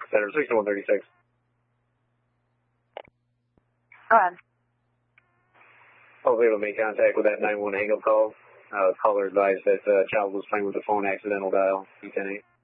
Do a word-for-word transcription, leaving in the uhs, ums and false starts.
Center sixty-one thirty-six. Go ahead. Hopefully able to make contact with that nine one hang-up call. Uh, caller advised that uh, child was playing with the phone, accidental dial, E ten eight.